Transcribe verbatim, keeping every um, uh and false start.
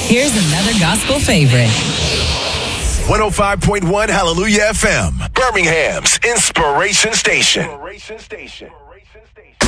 Here's another gospel favorite. one oh five point one Hallelujah F M, Birmingham's Inspiration Station. Inspiration Station.